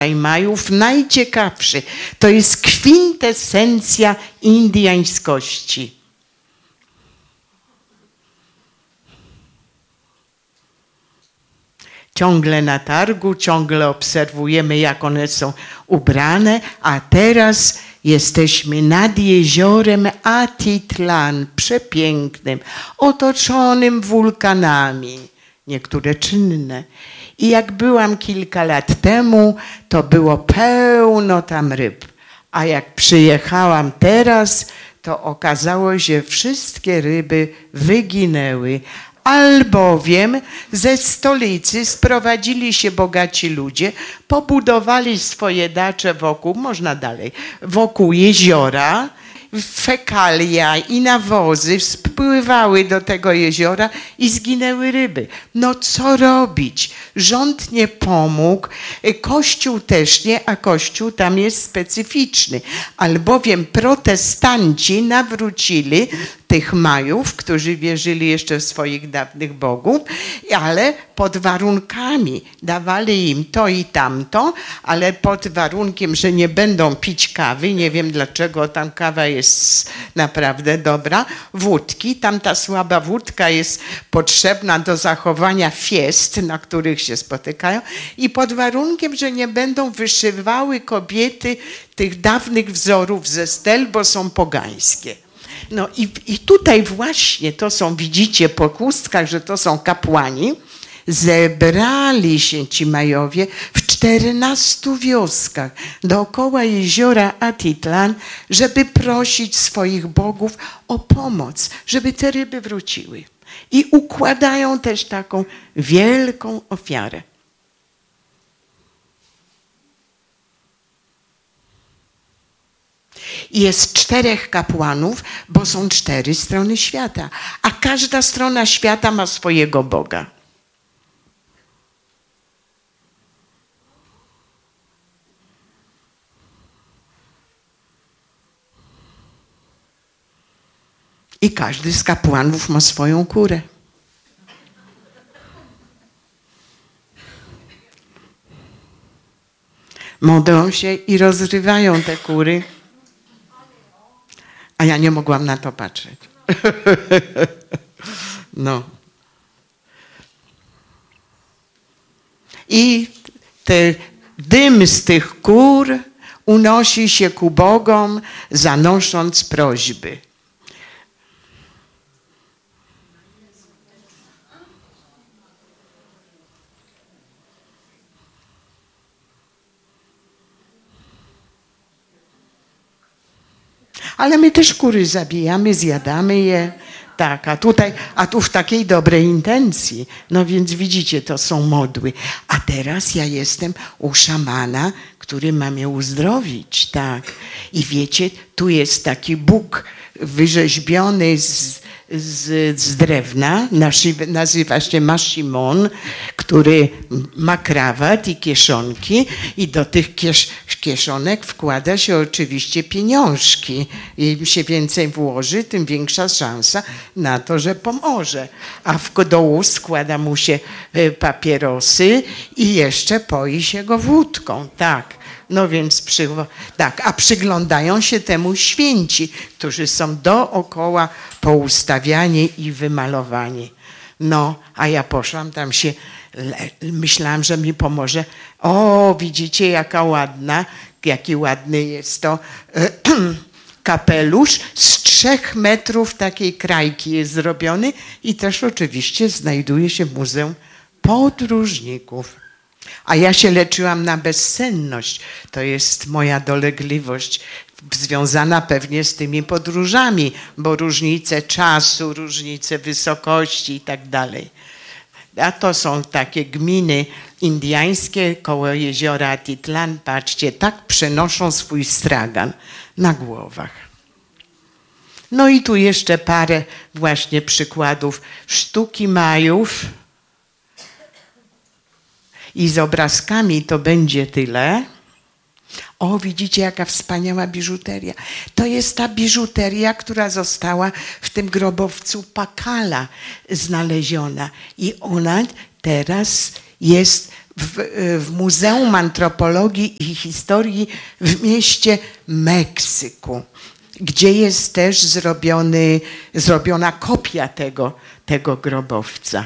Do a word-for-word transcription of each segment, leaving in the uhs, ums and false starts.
Majów najciekawszy. To jest kwintesencja indyjskości. Ciągle na targu, ciągle obserwujemy, jak one są ubrane, a teraz jesteśmy nad jeziorem Atitlan, przepięknym, otoczonym wulkanami, niektóre czynne. I jak byłam kilka lat temu, to było pełno tam ryb. A jak przyjechałam teraz, to okazało się, że wszystkie ryby wyginęły. Albowiem ze stolicy sprowadzili się bogaci ludzie, pobudowali swoje dacze wokół, można dalej, wokół jeziora, fekalia i nawozy spływały do tego jeziora i zginęły ryby. No co robić? Rząd nie pomógł, Kościół też nie, a Kościół tam jest specyficzny. Albowiem protestanci nawrócili tych Majów, którzy wierzyli jeszcze w swoich dawnych bogów, ale pod warunkami. Dawali im to i tamto, ale pod warunkiem, że nie będą pić kawy. Nie wiem dlaczego, tam kawa jest naprawdę dobra. Wódki, tam ta słaba wódka jest potrzebna do zachowania fiest, na których się spotykają. I pod warunkiem, że nie będą wyszywały kobiety tych dawnych wzorów ze stel, bo są pogańskie. No i, i tutaj właśnie to są, widzicie po chustkach, że to są kapłani. Zebrali się ci Majowie w czternastu wioskach dookoła jeziora Atitlan, żeby prosić swoich bogów o pomoc, żeby te ryby wróciły. I układają też taką wielką ofiarę. Jest czterech kapłanów, bo są cztery strony świata, a każda strona świata ma swojego Boga. I każdy z kapłanów ma swoją kurę. Modlą się i rozrywają te kury. A ja nie mogłam na to patrzeć. No. I ten dym z tych kur unosi się ku Bogom, zanosząc prośby. Ale my też kury zabijamy, zjadamy je. Tak, a tutaj, a tu w takiej dobrej intencji. No więc widzicie, to są modły. A teraz ja jestem u szamana, który ma mnie uzdrowić, tak. I wiecie, tu jest taki Bóg wyrzeźbiony z, z, z drewna, nazywa się Mashimon, który ma krawat i kieszonki i do tych kiesz, kieszonek wkłada się oczywiście pieniążki. Im się więcej włoży, tym większa szansa na to, że pomoże. A w dołu składa mu się papierosy i jeszcze poi się go wódką, tak. No więc przy, tak, a przyglądają się temu święci, którzy są dookoła poustawiani i wymalowani. No, a ja poszłam tam się, myślałam, że mi pomoże. O, widzicie, jaka ładna, jaki ładny jest to kapelusz. Z trzech metrów takiej krajki jest zrobiony i też oczywiście znajduje się w Muzeum Podróżników. A ja się leczyłam na bezsenność. To jest moja dolegliwość związana pewnie z tymi podróżami, bo różnice czasu, różnice wysokości i tak dalej. A to są takie gminy indyjskie koło jeziora Atitlan. Patrzcie, tak przenoszą swój stragan na głowach. No i tu jeszcze parę właśnie przykładów sztuki Majów. I z obrazkami to będzie tyle. O, widzicie, jaka wspaniała biżuteria. To jest ta biżuteria, która została w tym grobowcu Pakala znaleziona. I ona teraz jest w, w Muzeum Antropologii i Historii w mieście Meksyku, gdzie jest też zrobiony, zrobiona kopia tego, tego grobowca.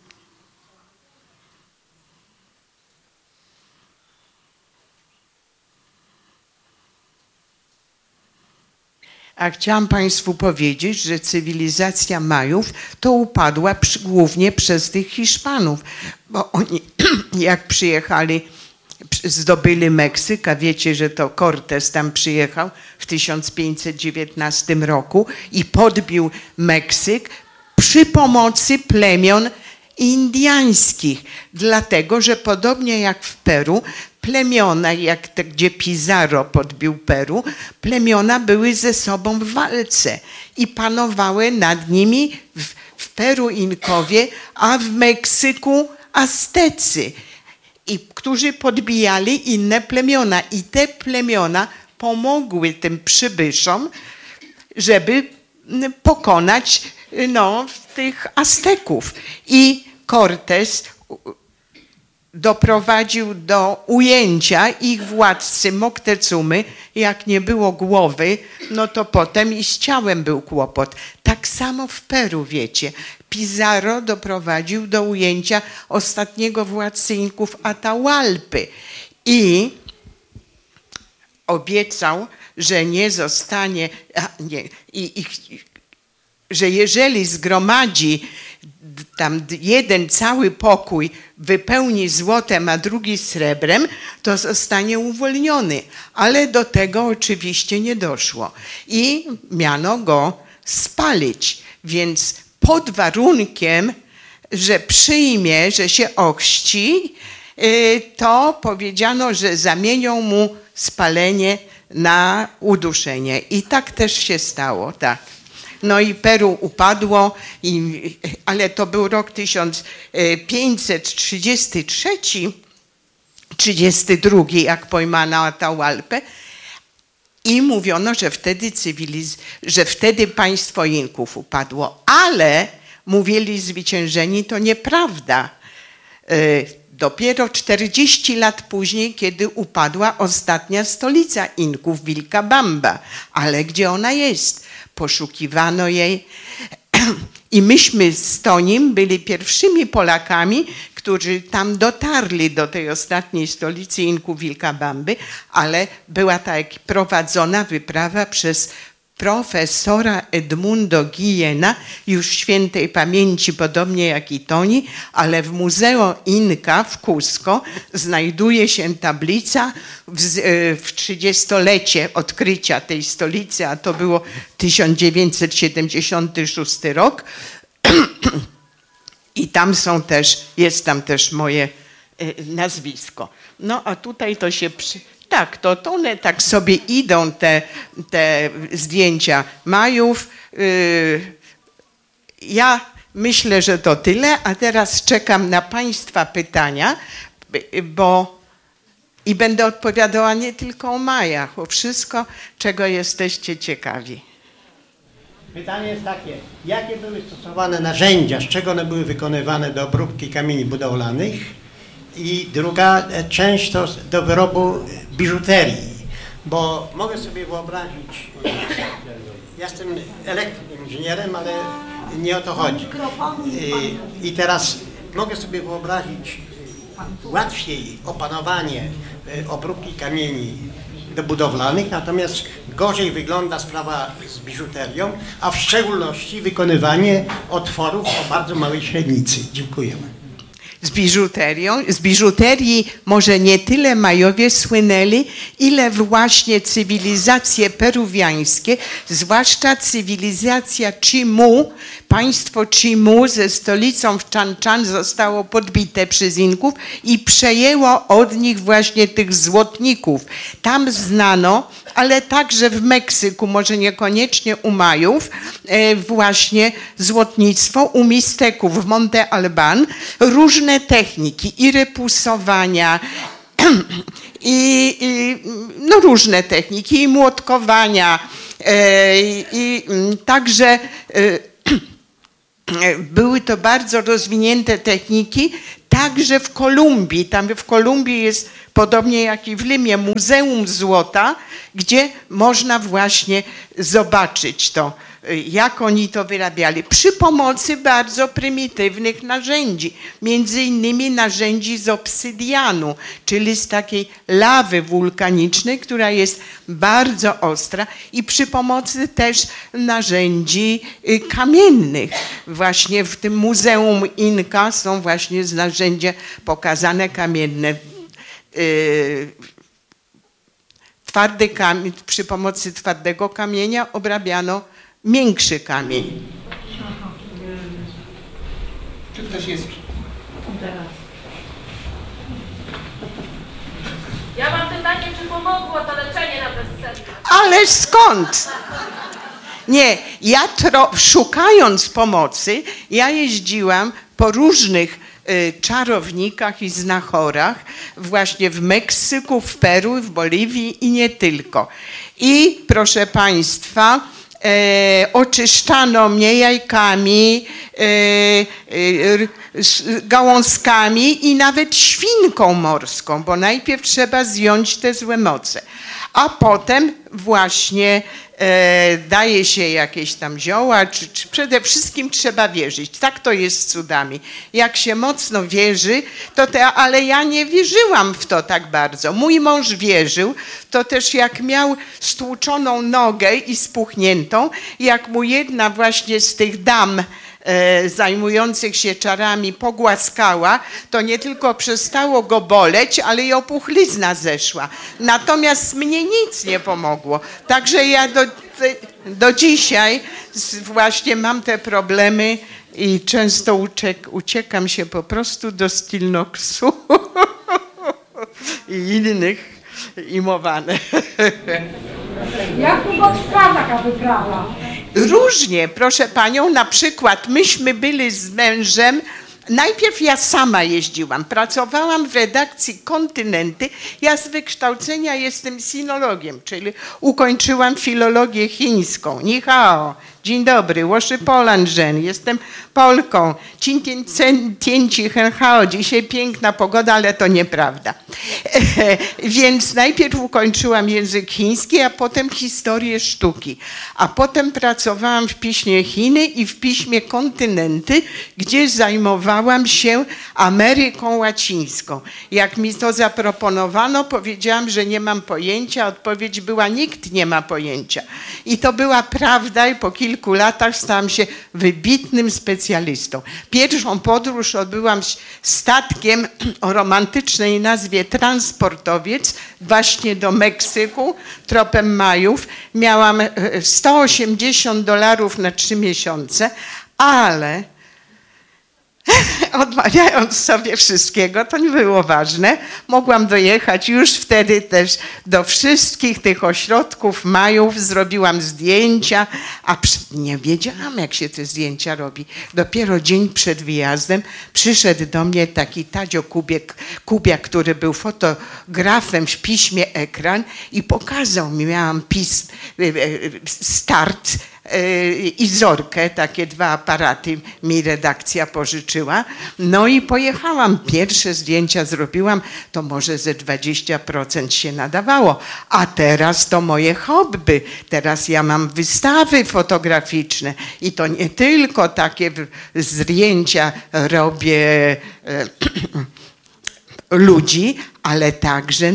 A chciałam Państwu powiedzieć, że cywilizacja Majów to upadła przy, głównie przez tych Hiszpanów, bo oni jak przyjechali, zdobyli Meksyk, a wiecie, że to Cortés tam przyjechał w tysiąc pięćset dziewiętnastym roku i podbił Meksyk przy pomocy plemion indiańskich, dlatego że podobnie jak w Peru, plemiona, jak te, gdzie Pizarro podbił Peru, plemiona były ze sobą w walce i panowały nad nimi w, w Peru Inkowie, a w Meksyku Aztecy, i, którzy podbijali inne plemiona. I te plemiona pomogły tym przybyszom, żeby pokonać no, tych Azteków. I Cortés doprowadził do ujęcia ich władcy Moctezumy. Jak nie było głowy, no to potem i z ciałem był kłopot. Tak samo w Peru, wiecie. Pizarro doprowadził do ujęcia ostatniego władcy Inków, Atahualpy. I obiecał, że nie zostanie, a nie, i, i, że jeżeli zgromadzi tam jeden cały pokój, wypełni złotem, a drugi srebrem, to zostanie uwolniony. Ale do tego oczywiście nie doszło. I miano go spalić. Więc pod warunkiem, że przyjmie, że się ochrzci, to powiedziano, że zamienią mu spalenie na uduszenie. I tak też się stało, tak. No i Peru upadło, i, ale to był rok tysiąc pięćset trzydziesty trzeci, trzydziesty drugi, jak pojmano Atahualpę, i mówiono, że wtedy, cywiliz- że wtedy państwo Inków upadło. Ale mówili zwyciężeni, to nieprawda. Dopiero czterdzieści lat później, kiedy upadła ostatnia stolica Inków, Vilcabamba. Ale gdzie ona jest? Poszukiwano jej i myśmy z Tonim byli pierwszymi Polakami, którzy tam dotarli do tej ostatniej stolicy Inków, Vilcabamby, ale była tak prowadzona wyprawa przez profesora Edmundo Guillena, już świętej pamięci, podobnie jak i Toni, ale w Muzeum Inka w Cusco znajduje się tablica w, w trzydziestolecie odkrycia tej stolicy, a to było tysiąc dziewięćset siedemdziesiąty szósty rok. I tam są też, jest tam też moje nazwisko. No a tutaj to się przy... Tak, to, to one tak sobie idą, te, te zdjęcia Majów. Ja myślę, że to tyle, a teraz czekam na Państwa pytania, bo i będę odpowiadała nie tylko o Majach, o wszystko, czego jesteście ciekawi. Pytanie jest takie, jakie były stosowane narzędzia, z czego one były wykonywane do obróbki kamieni budowlanych? I druga część to do wyrobu biżuterii, bo mogę sobie wyobrazić, ja jestem elektroinżynierem, ale nie o to chodzi. I, i teraz mogę sobie wyobrazić łatwiej opanowanie obróbki kamieni do budowlanych, natomiast gorzej wygląda sprawa z biżuterią, a w szczególności wykonywanie otworów o bardzo małej średnicy. Dziękuję. Z biżuterią. Z biżuterii może nie tyle Majowie słynęli, ile właśnie cywilizacje peruwiańskie, zwłaszcza cywilizacja Chimu. Państwo Chimu ze stolicą w Chan Chan zostało podbite przez Inków i przejęło od nich właśnie tych złotników. Tam znano, ale także w Meksyku, może niekoniecznie u Majów, właśnie złotnictwo, u Misteków w Monte Alban, różne techniki i repusowania, i, i no różne techniki, i młotkowania, i, i także były to bardzo rozwinięte techniki, Także w Kolumbii, tam w Kolumbii jest podobnie jak i w Limie Muzeum Złota, gdzie można właśnie zobaczyć to, jak oni to wyrabiali. Przy pomocy bardzo prymitywnych narzędzi, między innymi narzędzi z obsydianu, czyli z takiej lawy wulkanicznej, która jest bardzo ostra, i przy pomocy też narzędzi kamiennych. Właśnie w tym Muzeum Inka są właśnie narzędzia pokazane kamienne. Twardy kamień, przy pomocy twardego kamienia obrabiano miększy kamień. Czy ktoś jest? Ja mam pytanie, czy pomogło to leczenie na bezsenność? Ależ skąd? Nie, ja tro, szukając pomocy, ja jeździłam po różnych y, czarownikach i znachorach, właśnie w Meksyku, w Peru, w Boliwii i nie tylko. I proszę Państwa, E, oczyszczano mnie jajkami, e, e, gałązkami i nawet świnką morską, bo najpierw trzeba zdjąć te złe moce, a potem właśnie e, daje się jakieś tam zioła, czy, czy przede wszystkim trzeba wierzyć. Tak to jest z cudami. Jak się mocno wierzy, to te, ale ja nie wierzyłam w to tak bardzo. Mój mąż wierzył, to też jak miał stłuczoną nogę i spuchniętą, jak mu jedna właśnie z tych dam e, zajmujących się czarami pogłaskała, to nie tylko przestało go boleć, ale i opuchlizna zeszła. Natomiast mnie nic nie pomogło. Także ja do, do dzisiaj właśnie mam te problemy i często uciek, uciekam się po prostu do Stilnoxu i innych imowane. Jak długo trwa taka wyprawa? Różnie, proszę panią, na przykład myśmy byli z mężem, najpierw ja sama jeździłam, pracowałam w redakcji Kontynenty, ja z wykształcenia jestem sinologiem, czyli ukończyłam filologię chińską, ni hao, dzień dobry, łoszy polanżen, jestem Polką, cin tien ci hen hao, dzisiaj piękna pogoda, ale to nieprawda. Więc najpierw ukończyłam język chiński, a potem historię sztuki, a potem pracowałam w piśmie Chiny i w piśmie Kontynenty, gdzie zajmowałam się Ameryką Łacińską. Jak mi to zaproponowano, powiedziałam, że nie mam pojęcia, odpowiedź była: nikt nie ma pojęcia. I to była prawda i po kilku latach stałam się wybitnym specjalistą. Pierwszą podróż odbyłam statkiem o romantycznej nazwie Transportowiec właśnie do Meksyku tropem Majów. Miałam sto osiemdziesiąt dolarów na trzy miesiące, ale odmawiając sobie wszystkiego, to nie było ważne. Mogłam dojechać już wtedy też do wszystkich tych ośrodków Majów, zrobiłam zdjęcia, a nie wiedziałam, jak się te zdjęcia robi. Dopiero dzień przed wyjazdem przyszedł do mnie taki Tadzio Kubiak, Kubiak, który był fotografem w piśmie Ekran i pokazał mi, miałam pism, start i Zorkę, takie dwa aparaty mi redakcja pożyczyła. No i pojechałam. Pierwsze zdjęcia zrobiłam, to może ze dwadzieścia procent się nadawało. A teraz to moje hobby. Teraz ja mam wystawy fotograficzne i to nie tylko takie zdjęcia robię ludzi, ale także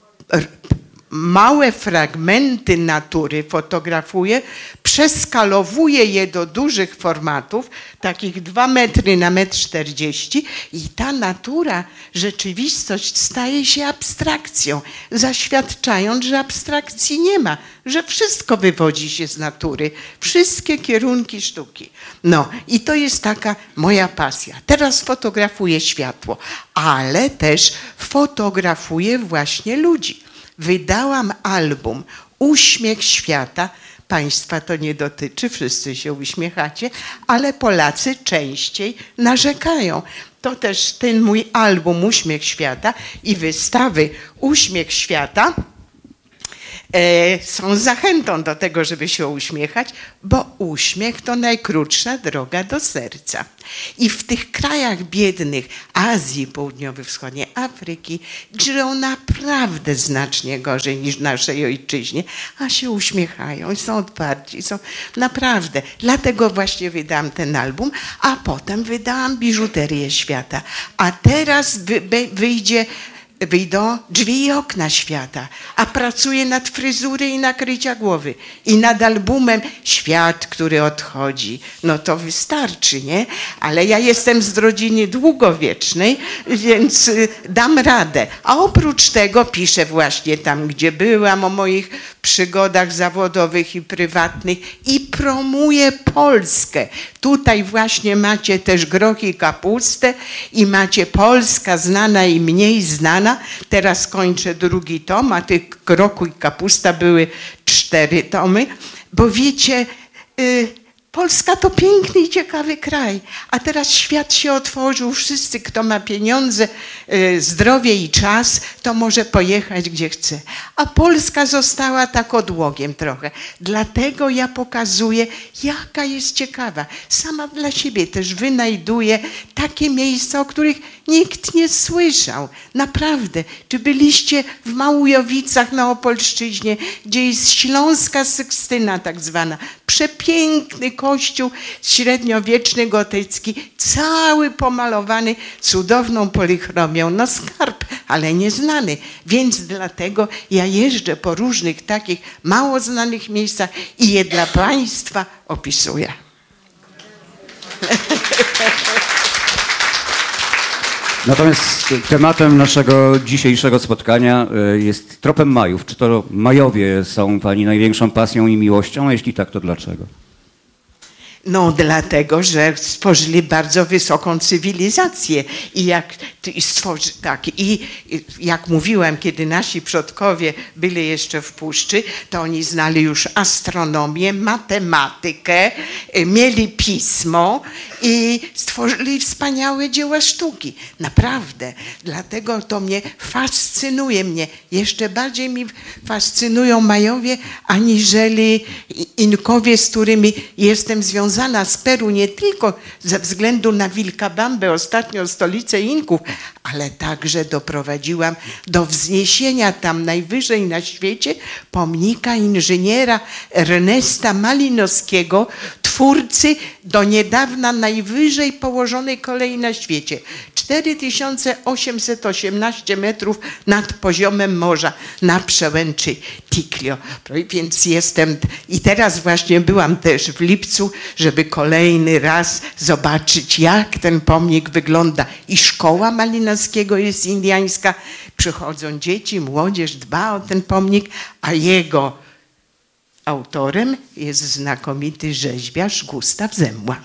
małe fragmenty natury fotografuję, przeskalowuję je do dużych formatów, takich dwa metry na metr czterdzieści i ta natura, rzeczywistość staje się abstrakcją, zaświadczając, że abstrakcji nie ma, że wszystko wywodzi się z natury, wszystkie kierunki sztuki. No i to jest taka moja pasja. Teraz fotografuję światło, ale też fotografuję właśnie ludzi. Wydałam album Uśmiech Świata. Państwa to nie dotyczy, wszyscy się uśmiechacie, ale Polacy częściej narzekają. To też ten mój album Uśmiech Świata i wystawy Uśmiech Świata e, są zachętą do tego, żeby się uśmiechać, bo uśmiech to najkrótsza droga do serca. I w tych krajach biednych Azji Południowo-Wschodniej, Afryki żyją naprawdę znacznie gorzej niż w naszej ojczyźnie, a się uśmiechają i są otwarci, są naprawdę. Dlatego właśnie wydałam ten album, a potem wydałam Biżuterię świata. A teraz wy, wy, wyjdzie wyjdą drzwi i okna świata, a pracuję nad fryzury i nakrycia głowy i nad albumem Świat, który odchodzi. No to wystarczy, nie? Ale ja jestem z rodziny długowiecznej, więc dam radę. A oprócz tego piszę właśnie tam, gdzie byłam, o moich przygodach zawodowych i prywatnych i promuję Polskę. Tutaj właśnie macie też groch i kapustę i macie Polska znana i mniej znana. Teraz kończę drugi tom, a tych grochu i kapusta były cztery tomy, bo wiecie, y, Polska to piękny i ciekawy kraj, a teraz świat się otworzył, wszyscy, kto ma pieniądze, y, zdrowie i czas, to może pojechać gdzie chce. A Polska została tak odłogiem trochę. Dlatego ja pokazuję, jaka jest ciekawa. Sama dla siebie też wynajduję takie miejsca, o których nikt nie słyszał. Naprawdę. Czy byliście w Małujowicach na Opolszczyźnie, gdzie jest Śląska Sykstyna tak zwana. Przepiękny kościół średniowieczny, gotycki, cały pomalowany cudowną polichromią. No skarb, ale nieznany. Więc dlatego ja jeżdżę po różnych takich mało znanych miejscach i je dla Państwa opisuję. Natomiast tematem naszego dzisiejszego spotkania jest tropem Majów. Czy to Majowie są Pani największą pasją i miłością? A jeśli tak, to dlaczego? No dlatego, że stworzyli bardzo wysoką cywilizację i jak i stworzy, tak, i jak mówiłam, kiedy nasi przodkowie byli jeszcze w puszczy, to oni znali już astronomię, matematykę, mieli pismo i stworzyli wspaniałe dzieła sztuki. Naprawdę. Dlatego to mnie fascynuje mnie. Jeszcze bardziej mi fascynują Majowie, aniżeli Inkowie, z którymi jestem związana z Peru nie tylko ze względu na Vilcabambę, ostatnią stolicę Inków, ale także doprowadziłam do wzniesienia tam najwyżej na świecie pomnika inżyniera Ernesta Malinowskiego, twórcy do niedawna najwyżej położonej kolei na świecie. cztery tysiące osiemset osiemnaście metrów nad poziomem morza na przełęczy Ticlio. Więc jestem i teraz właśnie byłam też w lipcu, żeby kolejny raz zobaczyć, jak ten pomnik wygląda. I szkoła Malinowskiego jest indiańska. Przychodzą dzieci, młodzież dba o ten pomnik, a jego autorem jest znakomity rzeźbiarz Gustaw Zemła.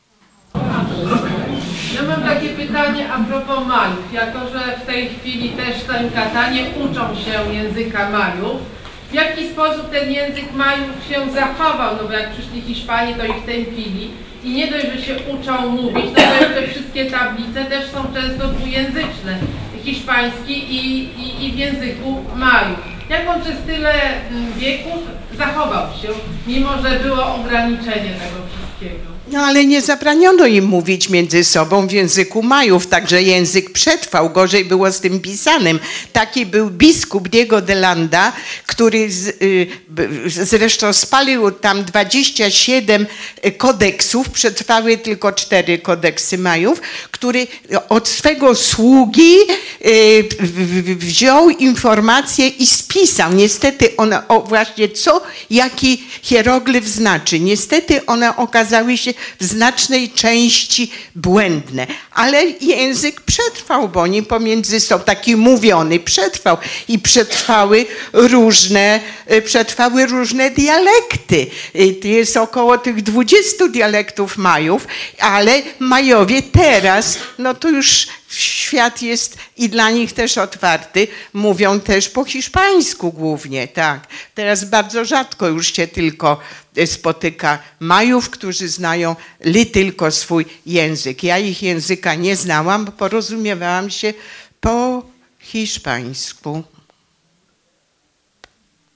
Ja mam takie pytanie a propos Majów. Jako że w tej chwili też w tym Katanie uczą się języka Majów, w jaki sposób ten język Majów się zachował? No bo jak przyszli Hiszpanie, to ich tępili i nie dość, że się uczą mówić, no to jeszcze wszystkie tablice też są często dwujęzyczne, hiszpański i, i, i w języku Majów. Jak on przez tyle wieków zachował się, mimo że było ograniczenie tego wszystkiego? No ale nie zabraniono im mówić między sobą w języku Majów, także język przetrwał, gorzej było z tym pisanym. Taki był biskup Diego de Landa, który z, y, zresztą spalił tam dwadzieścia siedem kodeksów, przetrwały tylko cztery kodeksy Majów, który od swego sługi y, wziął informacje i spisał. Niestety one, o właśnie co, jaki hieroglif znaczy. Niestety one okazały się w znacznej części błędne, ale język przetrwał, bo oni pomiędzy sobą, taki mówiony, przetrwał i przetrwały różne, przetrwały różne dialekty. Jest około tych dwudziestu dialektów Majów, ale Majowie teraz, no to już świat jest i dla nich też otwarty, mówią też po hiszpańsku głównie, tak. Teraz bardzo rzadko już się tylko spotyka Majów, którzy znają li tylko swój język. Ja ich języka nie znałam, bo porozumiewałam się po hiszpańsku.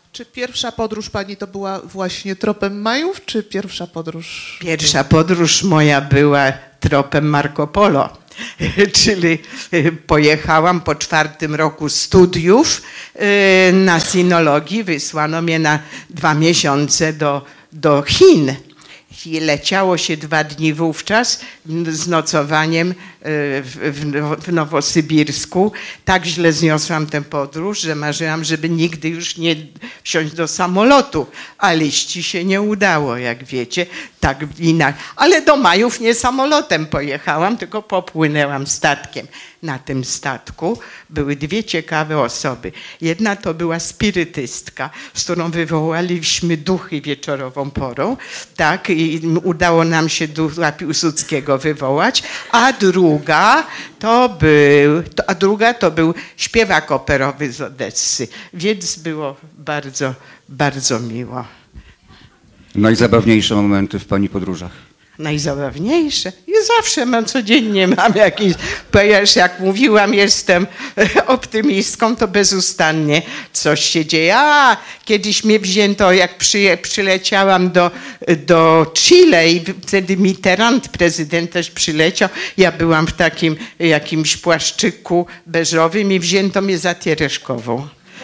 Czy pierwsza podróż pani to była właśnie tropem Majów, czy pierwsza podróż? Pierwsza podróż moja była tropem Marco Polo, czyli pojechałam po czwartym roku studiów na sinologii, wysłano mnie na dwa miesiące do, do Chin. I leciało się dwa dni wówczas z nocowaniem w, w Nowosybirsku. Tak źle zniosłam tę podróż, że marzyłam, żeby nigdy już nie wsiąść do samolotu. A liści się nie udało, jak wiecie. Tak inaczej. Ale do Majów nie samolotem pojechałam, tylko popłynęłam statkiem. Na tym statku były dwie ciekawe osoby. Jedna to była spirytystka, z którą wywołaliśmy duchy wieczorową porą, tak, i udało nam się ducha Piłsudskiego wywołać, a druga to był, to, a druga to był śpiewak operowy z Odessy, więc było bardzo, bardzo miło. Najzabawniejsze momenty w pani podróżach? Najzabawniejsze. I zawsze mam, codziennie mam jakieś, ponieważ jak mówiłam, jestem optymistką, to bezustannie coś się dzieje. A kiedyś mnie wzięto, jak przy, przyleciałam do, do Chile i wtedy Mitterrand, prezydent, też przyleciał. Ja byłam w takim jakimś płaszczyku beżowym i wzięto mnie za Tiereszkową.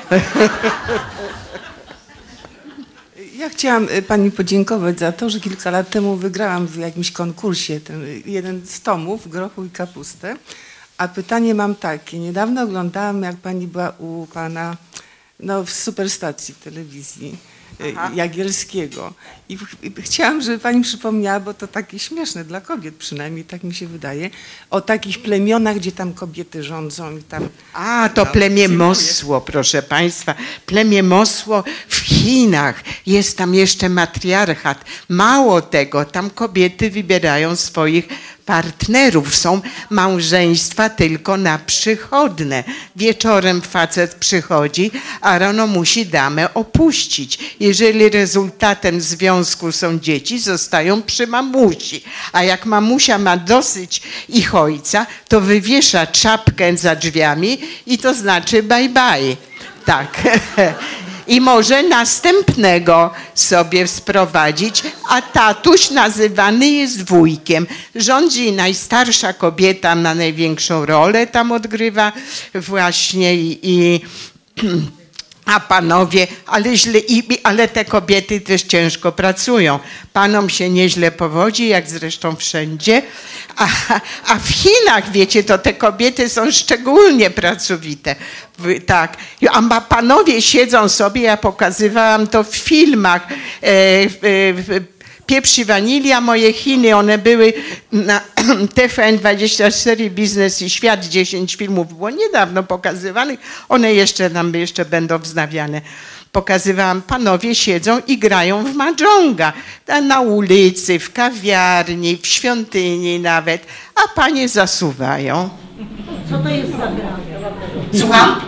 Ja chciałam pani podziękować za to, że kilka lat temu wygrałam w jakimś konkursie ten jeden z tomów, Grochu i kapustę. A pytanie mam takie. Niedawno oglądałam, jak pani była u pana no, w superstacji w telewizji. Aha. Jagielskiego. I, I chciałam, żeby pani przypomniała, bo to takie śmieszne dla kobiet, przynajmniej tak mi się wydaje, o takich plemionach, gdzie tam kobiety rządzą i tam... A, to plemię Mosło, proszę państwa. Plemię Mosło w Chinach. Jest tam jeszcze matriarchat. Mało tego, tam kobiety wybierają swoich partnerów. Są małżeństwa tylko na przychodne. Wieczorem facet przychodzi, a rano musi damę opuścić. Jeżeli rezultatem związku są dzieci, zostają przy mamusi. A jak mamusia ma dosyć ich ojca, to wywiesza czapkę za drzwiami i to znaczy bye bye. Tak. I może następnego sobie sprowadzić, a tatuś nazywany jest wujkiem. Rządzi najstarsza kobieta, ma największą rolę, tam odgrywa właśnie i, i a panowie, ale, źle, i, ale te kobiety też ciężko pracują. Panom się nieźle powodzi, jak zresztą wszędzie. A, a w Chinach, wiecie, to te kobiety są szczególnie pracowite. Tak. A panowie siedzą sobie, ja pokazywałam to w filmach. E, e, Pieprz i Wanilia, moje Chiny, one były na T V N dwadzieścia cztery, Biznes i Świat, dziesięć filmów było niedawno pokazywanych, one jeszcze tam jeszcze będą wznawiane. Pokazywałam, panowie siedzą i grają w mahjonga, na ulicy, w kawiarni, w świątyni nawet, a panie zasuwają. Co to jest za gra? Słucham?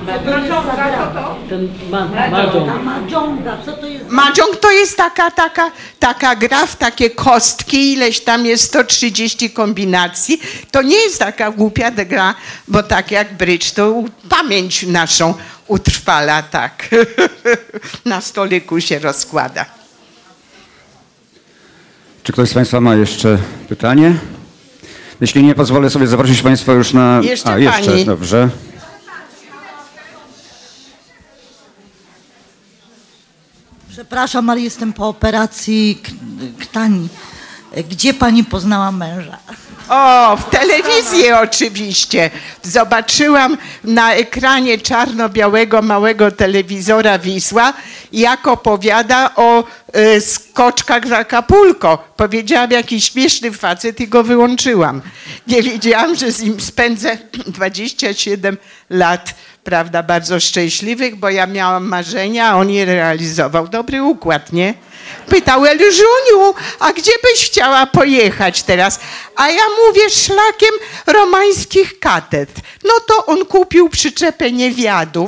Mahjonga, co to jest? Mahjong to jest taka, taka, taka gra w takie kostki, ileś tam jest sto trzydzieści kombinacji. To nie jest taka głupia gra, bo tak jak brydż, to pamięć naszą utrwala, tak. Na stoliku się rozkłada. Czy ktoś z państwa ma jeszcze pytanie? Jeśli nie, pozwolę sobie zaprosić państwa już na... Jeszcze A, jeszcze, pani. Dobrze. Przepraszam, ale jestem po operacji krtani. Gdzie pani poznała męża? O, w telewizji oczywiście. Zobaczyłam na ekranie czarno-białego małego telewizora Wisła, jak opowiada o y, skoczkach w Acapulco. Powiedziałam, jaki śmieszny facet i go wyłączyłam. Nie wiedziałam, że z nim spędzę dwadzieścia siedem lat, prawda, bardzo szczęśliwych, bo ja miałam marzenia, a on je realizował. Dobry układ, nie? Pytał Elżuniu, a gdzie byś chciała pojechać teraz? A ja mówię, szlakiem romańskich katedr. No to on kupił przyczepę niewiadów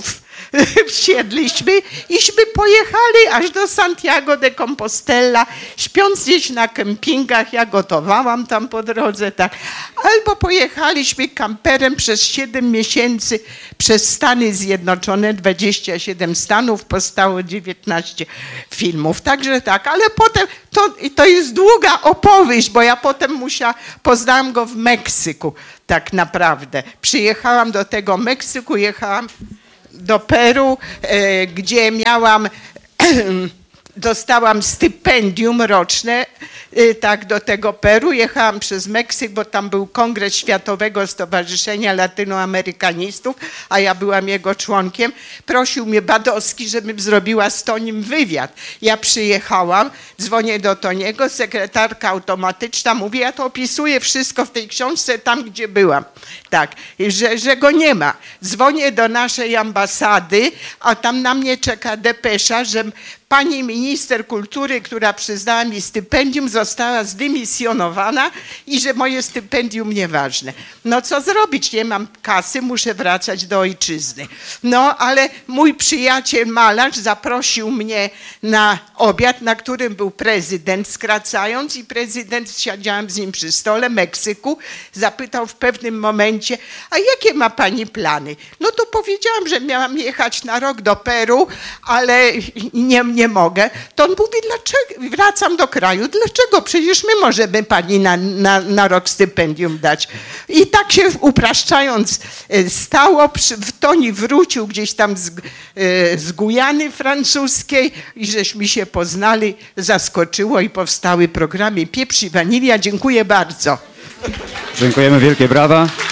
wsiedliśmy iśmy pojechali aż do Santiago de Compostela, śpiąc gdzieś na kempingach, ja gotowałam tam po drodze, tak. Albo pojechaliśmy kamperem przez siedem miesięcy przez Stany Zjednoczone, dwadzieścia siedem stanów, powstało dziewiętnaście filmów, także tak, ale potem, to, to jest długa opowieść, bo ja potem musiałam, poznałam go w Meksyku, tak naprawdę. Przyjechałam do tego Meksyku, jechałam do Peru, e, gdzie miałam, dostałam stypendium roczne, e, tak, do tego Peru. Jechałam przez Meksyk, bo tam był Kongres Światowego Stowarzyszenia Latynoamerykanistów, a ja byłam jego członkiem. Prosił mnie Badowski, żebym zrobiła z Tonim wywiad. Ja przyjechałam, dzwonię do Toniego, sekretarka automatyczna mówi, ja to opisuję wszystko w tej książce tam, gdzie byłam. Tak, że, że go nie ma. Dzwonię do naszej ambasady, a tam na mnie czeka depesza, że pani minister kultury, która przyznała mi stypendium, została zdymisjonowana i że moje stypendium nieważne. No co zrobić? Nie mam kasy, muszę wracać do ojczyzny. No ale mój przyjaciel malarz zaprosił mnie na obiad, na którym był prezydent, skracając, i prezydent, siedziałam z nim przy stole, Meksyku, zapytał w pewnym momencie, a jakie ma pani plany? No to powiedziałam, że miałam jechać na rok do Peru, ale nie, nie mogę. To on mówi, dlaczego? Wracam do kraju. Dlaczego? Przecież my możemy pani na, na, na rok stypendium dać. I tak się upraszczając stało. W Toni wrócił gdzieś tam z, z Gujany francuskiej i żeśmy się poznali. Zaskoczyło i powstały programy Pieprz i Wanilia. Dziękuję bardzo. Dziękujemy, wielkie brawa.